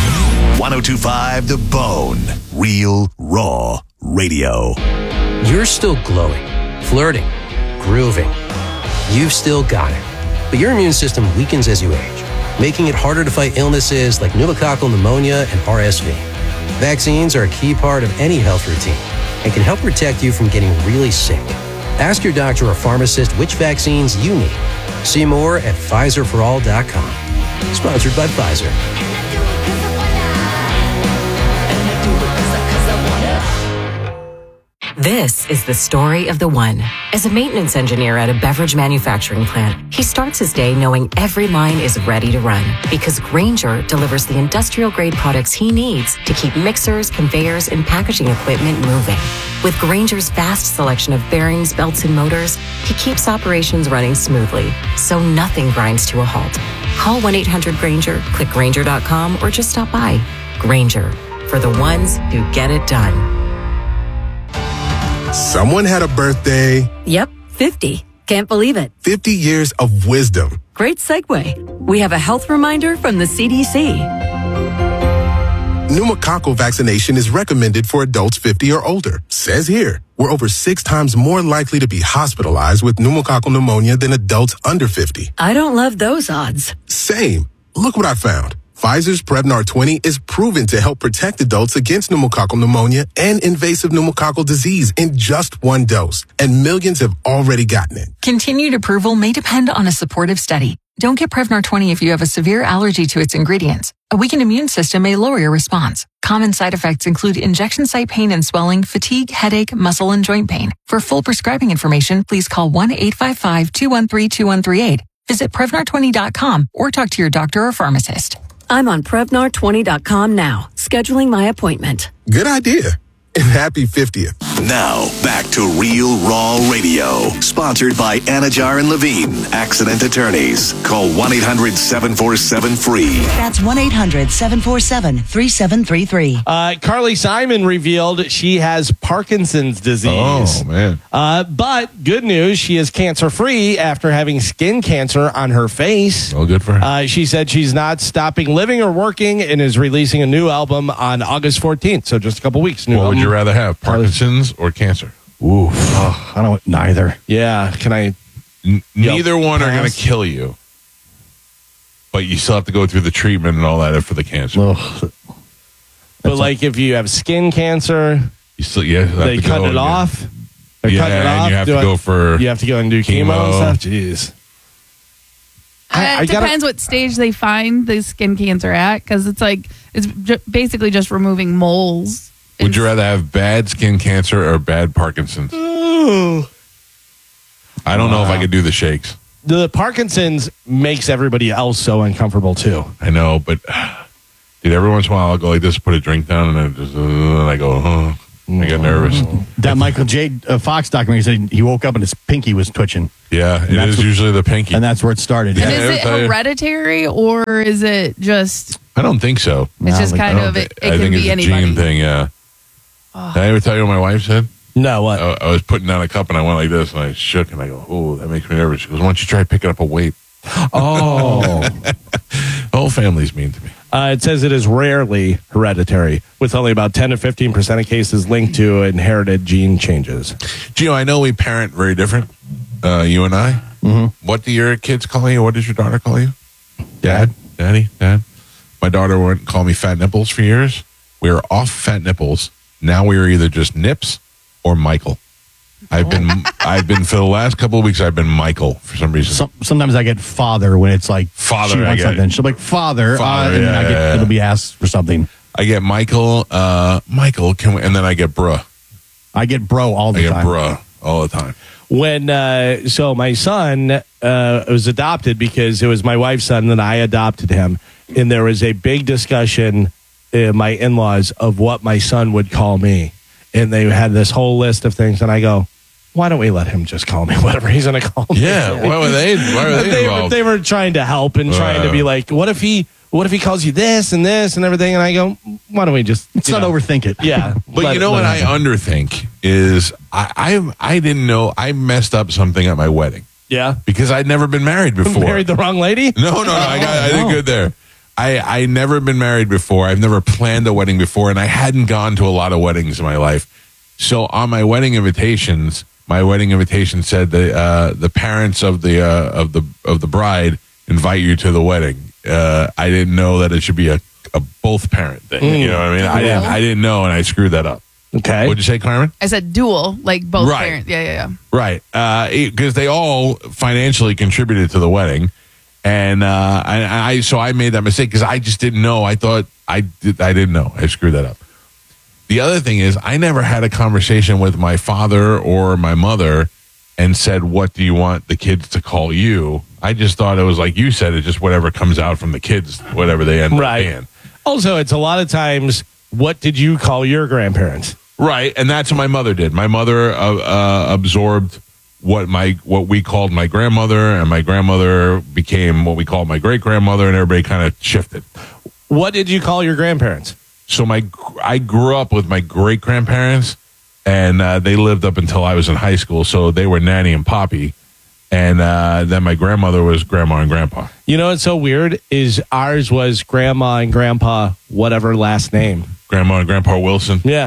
102.5 The Bone. Real, raw radio. You're still glowing, flirting, grooving. You've still got it. But your immune system weakens as you age, making it harder to fight illnesses like pneumococcal pneumonia and RSV. Vaccines are a key part of any health routine and can help protect you from getting really sick. Ask your doctor or pharmacist which vaccines you need. See more at PfizerForAll.com. Sponsored by Pfizer. This is the story of the one. As a maintenance engineer at a beverage manufacturing plant, he starts his day knowing every line is ready to run because Grainger delivers the industrial-grade products he needs to keep mixers, conveyors, and packaging equipment moving. With Grainger's vast selection of bearings, belts, and motors, he keeps operations running smoothly, so nothing grinds to a halt. Call 1-800-GRAINGER, click Grainger.com, or just stop by. Grainger, for the ones who get it done. Someone had a birthday. Yep, 50. Can't believe it. 50 years of wisdom. Great segue. We have a health reminder from the CDC. Pneumococcal vaccination is recommended for adults 50 or older. Says here, we're over 6 times more likely to be hospitalized with pneumococcal pneumonia than adults under 50. I don't love those odds. Same. Look what I found. Pfizer's Prevnar 20 is proven to help protect adults against pneumococcal pneumonia and invasive pneumococcal disease in just 1 dose. And millions have already gotten it. Continued approval may depend on a supportive study. Don't get Prevnar 20 if you have a severe allergy to its ingredients. A weakened immune system may lower your response. Common side effects include injection site pain and swelling, fatigue, headache, muscle, and joint pain. For full prescribing information, please call 1-855-213-2138. Visit Prevnar20.com or talk to your doctor or pharmacist. I'm on Prevnar20.com now, scheduling my appointment. Good idea. And happy 50th. Now, back to Real Raw Radio. Sponsored by Anajar and Levine, accident attorneys. Call 1-800-747-FREE. That's 1-800-747-3733. Carly Simon revealed she has Parkinson's disease. Oh, man. But good news, she is cancer-free after having skin cancer on her face. Oh, good for her. She said she's not stopping living or working and is releasing a new album on August 14th, so just a couple weeks. What would you rather have, Parkinson's or cancer? Ooh, I don't neither. Yeah, can I? Neither one are going to kill you, but you still have to go through the treatment and all that for the cancer. But like if you have skin cancer, you They cut it off. They're cutting it off. And you have to go for You have to go and do chemo and stuff. Jeez. It depends what stage they find the skin cancer at, because it's like it's basically just removing moles. Would you rather have bad skin cancer or bad Parkinson's? Ooh. I don't know if I could do the shakes. The Parkinson's makes everybody else so uncomfortable too. I know, but dude, every once in a while I'll go like this, put a drink down, and I go, I get nervous. That Michael J. Fox documentary said he woke up and his pinky was twitching. Yeah, it is usually the pinky. And that's where it started. And is it hereditary or is it just... I don't think so. It's just kind of, it I can think be it's anybody. a gene thing, yeah. Did I ever tell you what my wife said? No, what? I was putting down a cup and I went like this and I shook and I go, oh, that makes me nervous. She goes, why don't you try picking up a weight? Oh. The whole family's mean to me. It says it is rarely hereditary, with only about 10 to 15% of cases linked to inherited gene changes. Gio, I know we parent very different, you and I. Mm-hmm. What do your kids call you? What does your daughter call you? Dad? Daddy? Dad? My daughter wouldn't call me fat nipples for years. We were off fat nipples. Now we are either just Nips or Michael. I've been for the last couple of weeks, I've been Michael for some reason. Sometimes I get father when it's like father. She wants something. She'll be like father, and then it'll be asked for something. I get Michael, can we, and then I get bruh. I get bro all the time. I get bruh all the time. When so my son was adopted because it was my wife's son and I adopted him, and there was a big discussion in my in-laws of what my son would call me, and they had this whole list of things, and I go, why don't we let him just call me whatever he's going to call me? Yeah, why were they involved? They were trying to help and trying to be like, what if he calls you this and this and everything? And I go, why don't we just let's not overthink it? Yeah, but you know what I underthink is I didn't know I messed up something at my wedding. Yeah, because I'd never been married before. Married the wrong lady? No, I did good there. I never been married before. I've never planned a wedding before, and I hadn't gone to a lot of weddings in my life. So on my wedding invitations, my wedding invitation said that the parents of the bride invite you to the wedding. I didn't know that it should be a both parent thing. You know what I mean? I didn't know, and I screwed that up. Okay. What'd you say, Carmen? I said dual, like both Right. parents. Yeah. Right. Because they all financially contributed to the wedding. And so I made that mistake because I just didn't know. I thought I didn't know. I screwed that up. The other thing is I never had a conversation with my father or my mother and said, what do you want the kids to call you? I just thought it was like you said, it's just whatever comes out from the kids, whatever they end up being. Also, it's a lot of times, what did you call your grandparents? Right, and that's what my mother did. My mother absorbed what we called my grandmother, and my grandmother became what we called my great grandmother, and everybody kind of shifted. What did you call your grandparents? So I grew up with my great grandparents, and they lived up until I was in high school. So they were Nanny and Poppy, and then my grandmother was Grandma and Grandpa. You know what's so weird is ours was Grandma and Grandpa, whatever last name. Grandma and Grandpa Wilson. Yeah.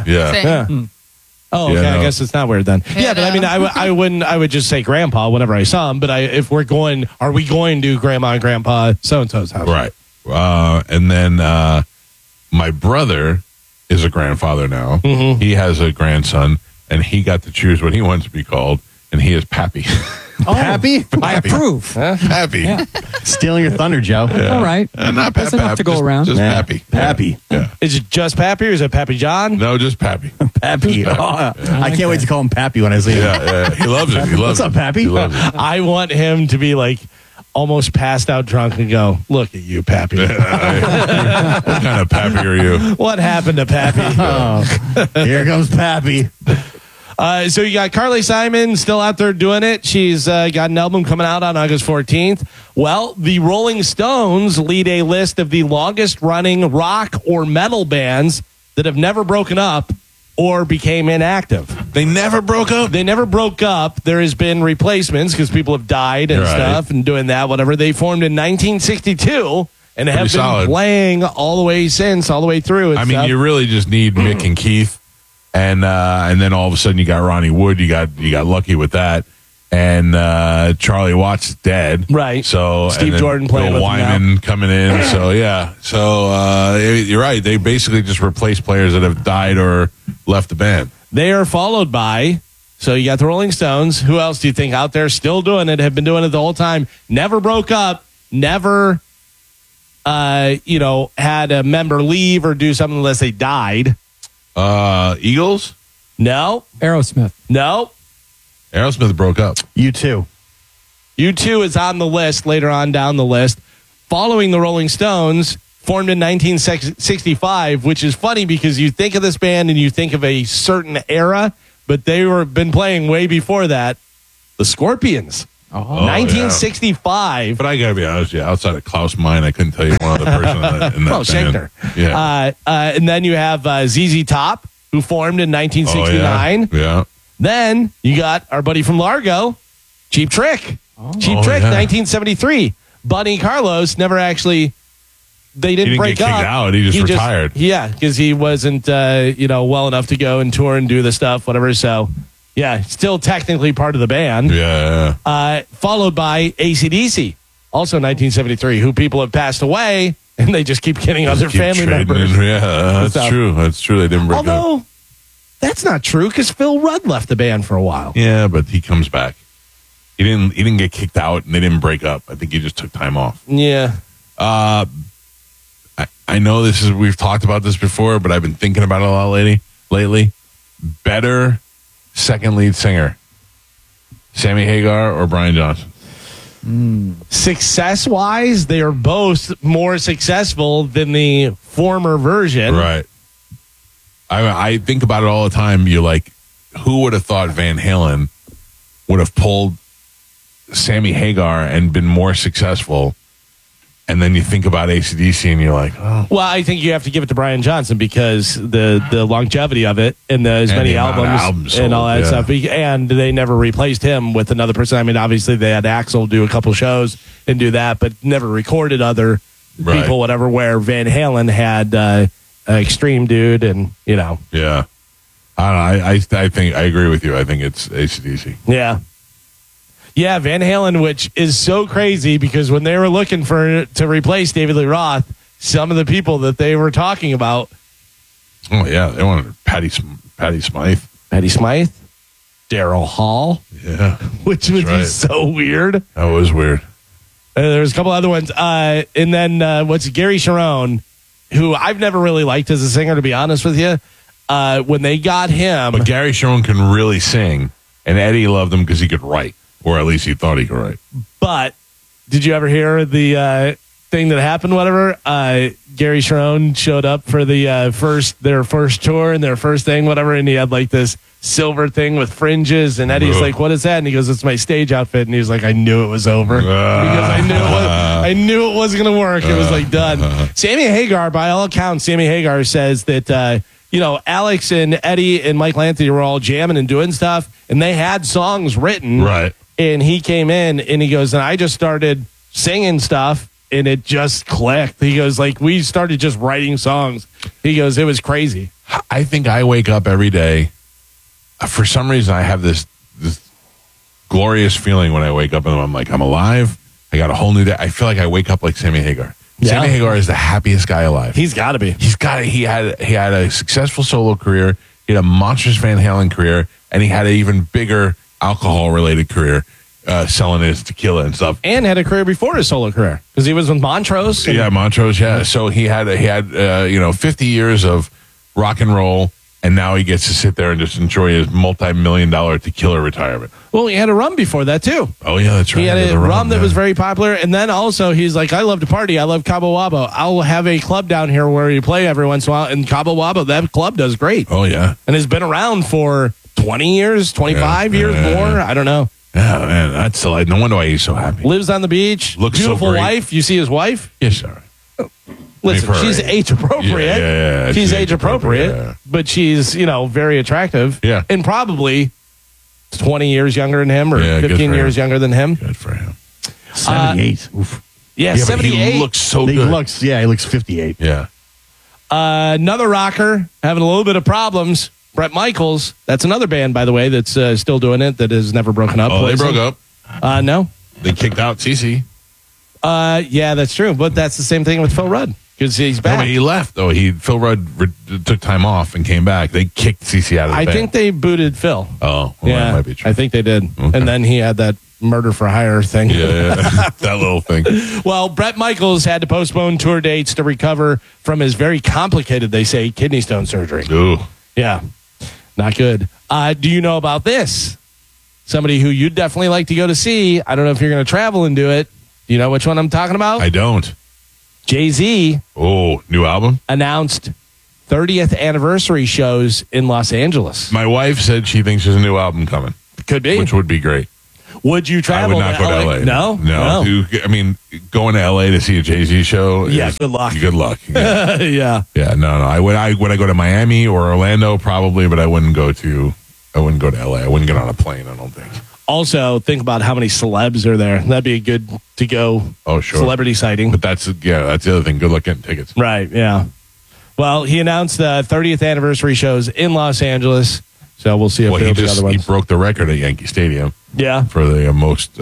Oh, okay. I guess it's not weird then. Yeah, but I mean, I would just say Grandpa whenever I saw him. But if we're going, are we going to Grandma and Grandpa so and so's house? Right. And then my brother is a grandfather now. Mm-hmm. He has a grandson, and he got to choose what he wants to be called, and he is Pappy. Oh, Pappy? I approve. Pappy. Yeah. Stealing your thunder, Joe. Yeah. All right. Not That's enough to go around. Just Pappy. Pappy. Yeah. Is it just Pappy or is it Pappy John? No, just Pappy. Pappy. Just Pappy. Yeah. I can't wait to call him Pappy when I see him. Yeah, he loves it. He loves What's up, Pappy? He loves it. I want him to be like almost passed out drunk and go, look at you, Pappy. What kind of Pappy are you? What happened to Pappy? Here comes Pappy. So you got Carly Simon still out there doing it. She's got an album coming out on August 14th. Well, the Rolling Stones lead a list of the longest running rock or metal bands that have never broken up or became inactive. They never broke up? They never broke up. There has been replacements because people have died and stuff and doing that, whatever. They formed in 1962 and have been playing all the way since, all the way through. I mean, you really just need Mick and Keith. And then all of a sudden you got Ronnie Wood. You got lucky with that. and Charlie Watts is dead. Right. So Steve and then Jordan playing Bill with him Wyman coming in. So yeah. So you're right. They basically just replace players that have died or left the band. They are followed by, so you got the Rolling Stones. Who else do you think out there still doing it, have been doing it the whole time, never broke up, never, had a member leave or do something unless they died? Eagles? No. Aerosmith. No. Aerosmith broke up. U2. U2 is on the list later on down the list. Following the Rolling Stones, formed in 1965, which is funny because you think of this band and you think of a certain era, but they were been playing way before that. The Scorpions. 1965. Yeah. But I got to be honest, outside of Klaus Meine, I couldn't tell you one other person in that band. Shankner. Yeah. And then you have ZZ Top, who formed in 1969. Yeah. Then you got our buddy from Largo, Cheap Trick. Cheap Trick, 1973. Bunny Carlos never actually... They didn't break get up. Kicked out. He just retired. Yeah, because he wasn't, well enough to go and tour and do the stuff, whatever. So, yeah, still technically part of the band. Yeah. Followed by AC/DC, also 1973, who people have passed away, and they just keep getting other family members. Yeah, that's true. That's true. They didn't break up. Although, that's not true, because Phil Rudd left the band for a while. Yeah, but he comes back. He didn't get kicked out, and they didn't break up. I think he just took time off. Yeah. I know we've talked about this before, but I've been thinking about it a lot lately. Better second lead singer, Sammy Hagar or Brian Johnson? Success-wise, they are both more successful than the former version. Right. I think about it all the time. You're like, who would have thought Van Halen would have pulled Sammy Hagar and been more successful? And then you think about AC/DC and you're like, oh. Well, I think you have to give it to Brian Johnson because the longevity of it and as many albums and all that stuff. And they never replaced him with another person. I mean, obviously they had Axl do a couple shows and do that, but never recorded other people, whatever, where Van Halen had Extreme Dude and, Yeah. I don't know. I think I agree with you. I think it's AC/DC. Yeah. Yeah, Van Halen, which is so crazy because when they were looking to replace David Lee Roth, some of the people that they were talking about. Oh, yeah. They wanted Patty Smythe. Patty Smythe. Daryl Hall. Yeah. Which would be so weird. That was weird. There's a couple other ones. And then Gary Cherone, who I've never really liked as a singer, to be honest with you. When they got him. But Gary Cherone can really sing, and Eddie loved him because he could write. Or at least he thought he could write. But did you ever hear the thing that happened? Whatever. Gary Cherone showed up for their first tour and their first thing, whatever, and he had like this silver thing with fringes. And Eddie's like, "What is that?" And he goes, "It's my stage outfit." And he was like, "I knew it was over because I knew it wasn't going to work. It was like done." Sammy Hagar, by all accounts, says that. Alex and Eddie and Michael Anthony were all jamming and doing stuff, and they had songs written. Right. And he came in and he goes, and I just started singing stuff and it just clicked. He goes, like, we started just writing songs. He goes, it was crazy. I think I wake up every day. For some reason, I have this glorious feeling when I wake up and I'm like, I'm alive. I got a whole new day. I feel like I wake up like Sammy Hagar. Yeah. Sammy Hagar is the happiest guy alive. He's got to be. He had a successful solo career. He had a monstrous Van Halen career, and he had an even bigger alcohol-related career, selling his tequila and stuff. And had a career before his solo career because he was with Montrose. Yeah, Montrose. Yeah, so he had 50 years of rock and roll, and now he gets to sit there and just enjoy his multi-million-dollar tequila retirement. Well, he had a rum before that too. Oh yeah, that's right. He had a rum that was very popular, and then also he's like, I love to party. I love Cabo Wabo. I'll have a club down here where you play every once in a while, and Cabo Wabo, that club does great. Oh yeah, and has been around for 20 years, 25 years more. I don't know. Yeah, man, that's no wonder why he's so happy. Lives on the beach. Looks beautiful so great. wife. You see his wife? Yes, sir. Listen, she's age appropriate. Yeah, she's age appropriate, but she's very attractive. Yeah, and probably 20 years younger than him, or 15 years younger than him. Good for him. 78. Oof. Yeah, 78. He looks so good. He looks 58. Yeah. Another rocker having a little bit of problems. Bret Michaels, that's another band, by the way, that's still doing it, that has never broken up. Oh, Poison. they broke up. No. They kicked out CeCe. Yeah, that's true. But that's the same thing with Phil Rudd, because he's back. No, but he left, though. Phil Rudd took time off and came back. They kicked CeCe out of the band. I think they booted Phil. Oh, well, that might be true. I think they did. Okay. And then he had that murder for hire thing. Yeah. That little thing. Well, Bret Michaels had to postpone tour dates to recover from his very complicated, they say, kidney stone surgery. Ooh. Yeah, not good. Do you know about this? Somebody who you'd definitely like to go to see. I don't know if you're going to travel and do it. Do you know which one I'm talking about? I don't. Jay-Z. Oh, new album? Announced 30th anniversary shows in Los Angeles. My wife said she thinks there's a new album coming. Could be. Which would be great. Would you travel? I would not go to LA. No? No. I mean, going to LA to see a Jay-Z show. Yeah, good luck. Good luck. Yeah. Yeah. Yeah, no. Would I go to Miami or Orlando? Probably, but I wouldn't go to LA. I wouldn't get on a plane, I don't think. Also, think about how many celebs are there. That'd be a good to go celebrity sighting. But that's the other thing. Good luck getting tickets. Right, yeah. Well, he announced the 30th anniversary shows in Los Angeles. So we'll see if there'll be other ones. He broke the record at Yankee Stadium. Yeah. For the most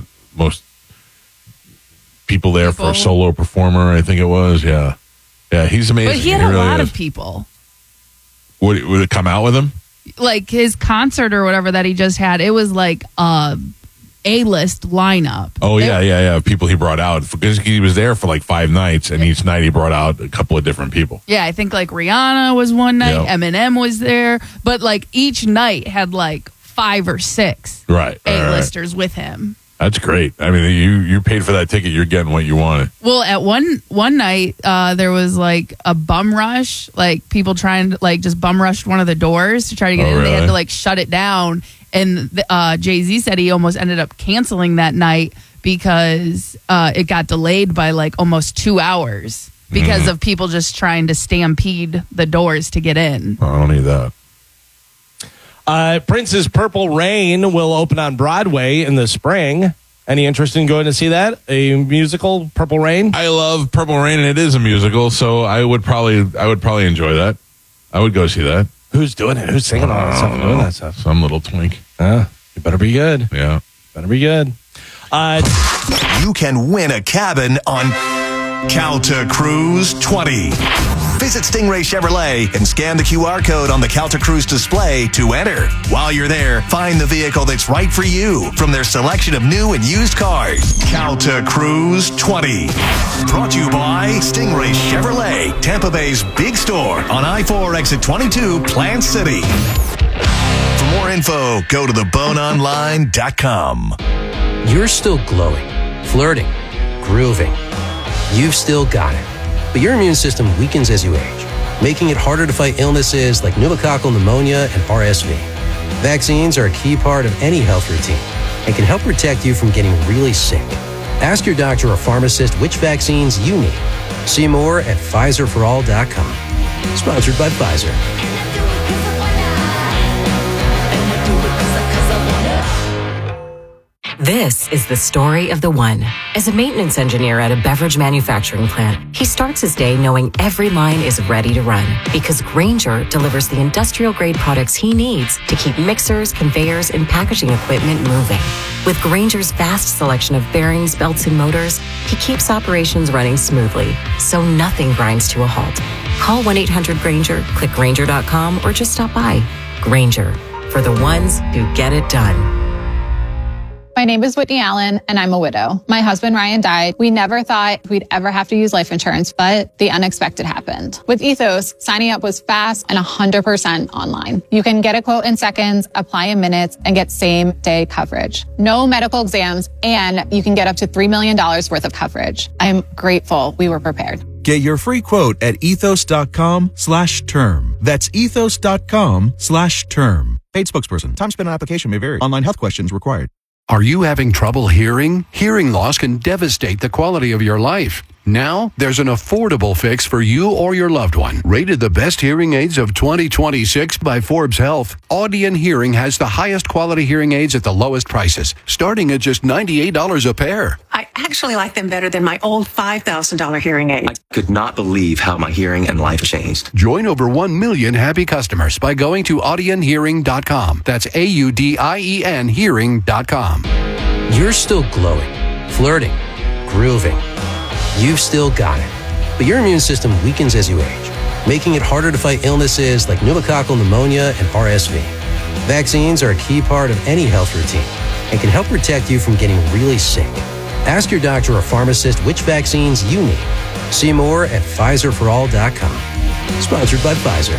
people there for a solo performer, I think it was. Yeah. Yeah, he's amazing. But he had a lot of people. Would it come out with him? Like his concert or whatever that he just had, it was like A-list lineup. Oh, yeah. People he brought out. Because he was there for like 5 nights, and each night he brought out a couple of different people. Yeah, I think like Rihanna was one night, Yep. Eminem was there, but like each night had like 5 or 6 Right. A-listers with him. That's great. I mean, you paid for that ticket. You're getting what you wanted. Well, at one night, there was like a bum rush, like people trying to like just bum rushed one of the doors to try to get in. Really? They had to like shut it down. And Jay-Z said he almost ended up canceling that night because it got delayed by like almost 2 hours because of people just trying to stampede the doors to get in. I don't need that. Prince's Purple Rain will open on Broadway in the spring. Any interest in going to see that? A musical, Purple Rain? I love Purple Rain, and it is a musical, so I would probably enjoy that. I would go see that. Who's doing it? Who's singing all that stuff? Doing that stuff? Some little twink. You better be good. Yeah. Better be good. You can win a cabin on Calta Cruise 20. Visit Stingray Chevrolet and scan the QR code on the Calta Cruise display to enter. While you're there, find the vehicle that's right for you from their selection of new and used cars. Calta Cruise 20. Brought to you by Stingray Chevrolet, Tampa Bay's big store on I-4 exit 22, Plant City. For more info, go to theboneonline.com. You're still glowing, flirting, grooving. You've still got it. But your immune system weakens as you age, making it harder to fight illnesses like pneumococcal pneumonia and RSV. Vaccines are a key part of any health routine and can help protect you from getting really sick. Ask your doctor or pharmacist which vaccines you need. See more at PfizerForAll.com. Sponsored by Pfizer. This is the story of the one. As a maintenance engineer at a beverage manufacturing plant, he starts his day knowing every line is ready to run because Grainger delivers the industrial-grade products he needs to keep mixers, conveyors, and packaging equipment moving. With Grainger's vast selection of bearings, belts, and motors, he keeps operations running smoothly, so nothing grinds to a halt. Call 1-800-GRAINGER, click Grainger.com, or just stop by. Grainger, for the ones who get it done. My name is Whitney Allen, and I'm a widow. My husband, Ryan, died. We never thought we'd ever have to use life insurance, but the unexpected happened. With Ethos, signing up was fast and 100% online. You can get a quote in seconds, apply in minutes, and get same-day coverage. No medical exams, and you can get up to $3 million worth of coverage. I'm grateful we were prepared. Get your free quote at ethos.com/term. That's ethos.com/term. Paid spokesperson. Time spent on application may vary. Online health questions required. Are you having trouble hearing? Hearing loss can devastate the quality of your life. Now, there's an affordable fix for you or your loved one. Rated the best hearing aids of 2026 by Forbes Health, Audion Hearing has the highest quality hearing aids at the lowest prices, starting at just $98 a pair. I actually like them better than my old $5,000 hearing aid. I could not believe how my hearing and life changed. Join over 1 million happy customers by going to audionhearing.com. That's AUDIEN hearing.com. You're still glowing, flirting, grooving. You've still got it. But your immune system weakens as you age, making it harder to fight illnesses like pneumococcal pneumonia and RSV. Vaccines are a key part of any health routine and can help protect you from getting really sick. Ask your doctor or pharmacist which vaccines you need. See more at PfizerForAll.com. Sponsored by Pfizer.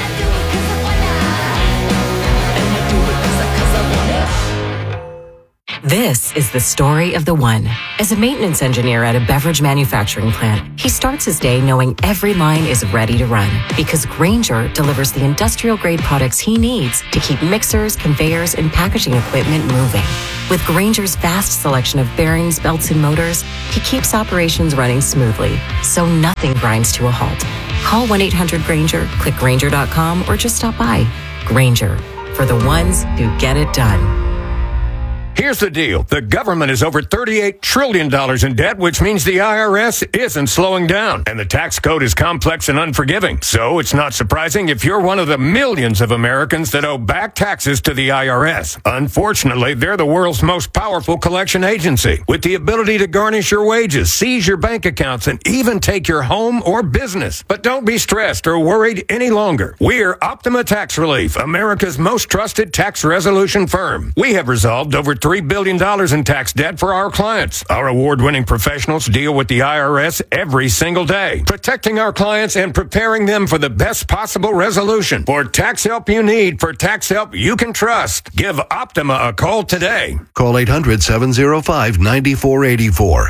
This is the story of the one. As a maintenance engineer at a beverage manufacturing plant, he starts his day knowing every line is ready to run because Grainger delivers the industrial-grade products he needs to keep mixers, conveyors, and packaging equipment moving. With Grainger's vast selection of bearings, belts, and motors, he keeps operations running smoothly, so nothing grinds to a halt. Call 1-800-GRAINGER, click Grainger.com, or just stop by. Grainger, for the ones who get it done. Here's the deal. The government is over $38 trillion in debt, which means the IRS isn't slowing down. And the tax code is complex and unforgiving. So it's not surprising if you're one of the millions of Americans that owe back taxes to the IRS. Unfortunately, they're the world's most powerful collection agency, with the ability to garnish your wages, seize your bank accounts, and even take your home or business. But don't be stressed or worried any longer. We're Optima Tax Relief, America's most trusted tax resolution firm. We have resolved over $3 billion in tax debt for our clients. Our award-winning professionals deal with the IRS every single day, protecting our clients and preparing them for the best possible resolution. For tax help you need, for tax help you can trust, give Optima a call today. Call 800-705-9484.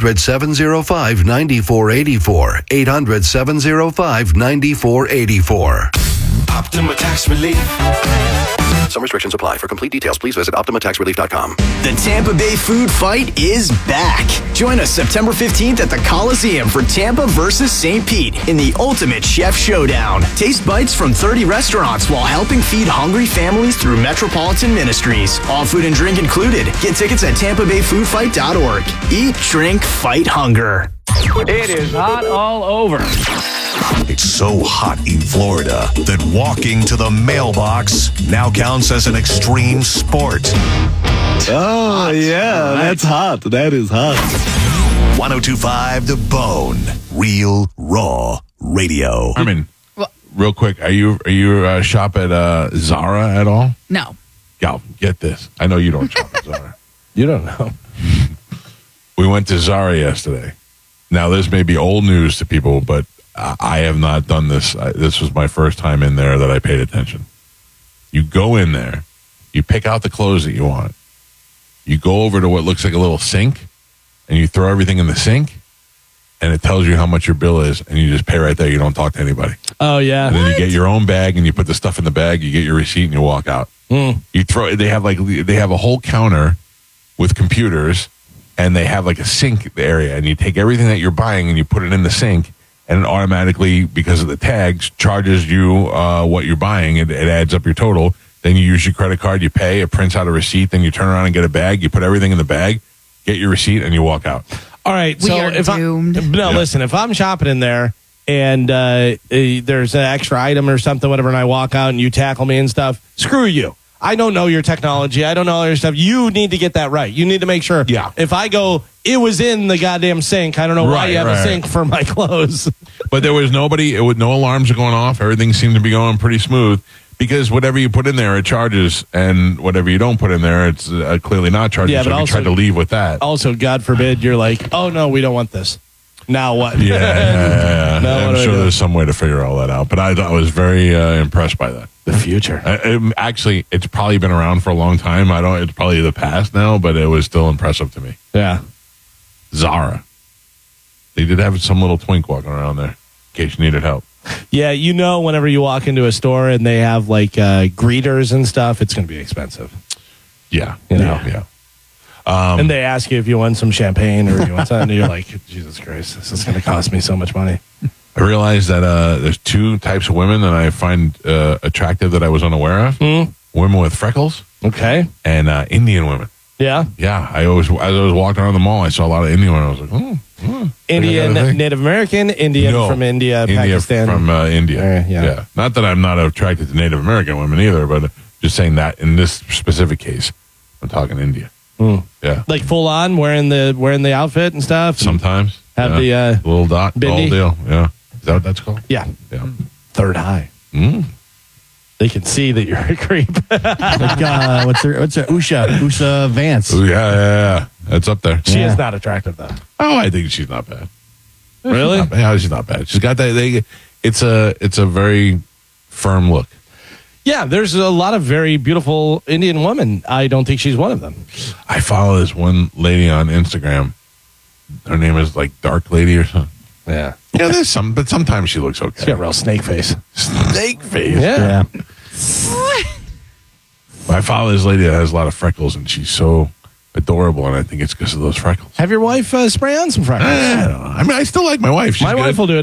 800-705-9484. 800-705-9484. Optima Tax Relief. Some restrictions apply. For complete details, please visit OptimaTaxRelief.com. The Tampa Bay Food Fight is back. Join us September 15th at the Coliseum for Tampa versus St. Pete in the Ultimate Chef Showdown. Taste bites from 30 restaurants while helping feed hungry families through Metropolitan Ministries. All food and drink included. Get tickets at TampaBayFoodFight.org. Eat, drink, fight hunger. It is hot all over. It's so hot in Florida that walking to the mailbox now counts as an extreme sport. Oh, yeah, that's hot. That is hot. 102.5 The Bone. Real, raw radio. Armin, real quick, are you shop at Zara at all? No. Gal, get this. I know you don't shop at Zara. You don't know. We went to Zara yesterday. Now, this may be old news to people, but I have not done this. This was my first time in there that I paid attention. You go in there, you pick out the clothes that you want, you go over to what looks like a little sink, and you throw everything in the sink, and it tells you how much your bill is, and you just pay right there. You don't talk to anybody. Oh, yeah. And then you get your own bag, and you put the stuff in the bag, you get your receipt, and you walk out. You throw. They have a whole counter with computers, and they have like a sink area, and you take everything that you're buying, and you put it in the sink, and it automatically, because of the tags, charges you what you're buying. It adds up your total. Then you use your credit card, you pay, it prints out a receipt, then you turn around and get a bag, you put everything in the bag, get your receipt, and you walk out. All right, We are doomed. Listen, if I'm shopping in there and there's an extra item or something, whatever, and I walk out and you tackle me and stuff, screw you. I don't know your technology. I don't know all your stuff. You need to get that right. You need to make sure. Yeah. If I go, it was in the goddamn sink. I don't know why you have a sink for my clothes. But there was nobody. No alarms are going off. Everything seemed to be going pretty smooth because whatever you put in there, it charges, and whatever you don't put in there, it's clearly not charging. Yeah, so but if you tried to leave with that. Also, God forbid, you're like, oh no, we don't want this. Now what? Yeah. Now I'm sure there's some way to figure all that out. But I was very impressed by that. The future. Actually, it's probably been around for a long time. It's probably the past now, but it was still impressive to me. Yeah. Zara. They did have some little twink walking around there in case you needed help. Yeah, whenever you walk into a store and they have like greeters and stuff, it's going to be expensive. Yeah. You know? Yeah. And they ask you if you want some champagne or you want something, and you're like, Jesus Christ, this is going to cost me so much money. I realized that there's two types of women that I find attractive that I was unaware of. Women with freckles. Okay. And Indian women. Yeah. Yeah. As I was walking around the mall, I saw a lot of Indian women. I was like, Indian, Native American, Indian from India, Pakistan. From India. Yeah. Not that I'm not attracted to Native American women either, but just saying that in this specific case, I'm talking India. Yeah. Like full on wearing the outfit and stuff. Sometimes. Have the little dot, the whole bindi. deal. Yeah. Is that what that's called? Yeah. Yeah. Third eye. They can see that you're a creep. Like, what's her Usha Vance. Ooh, yeah. That's up there. She is not attractive though. Oh, I think she's not bad. Really? She's not bad. She's got that. It's a very firm look. Yeah, there's a lot of very beautiful Indian women. I don't think she's one of them. I follow this one lady on Instagram. Her name is like Dark Lady or something. Yeah. Yeah, there's some, but sometimes she looks okay. She's got real snake face. Snake face. Yeah. I follow this lady that has a lot of freckles, and she's so adorable, and I think it's because of those freckles. Have your wife spray on some freckles. I don't know. I mean, I still like my wife. She's my good. wife will do it.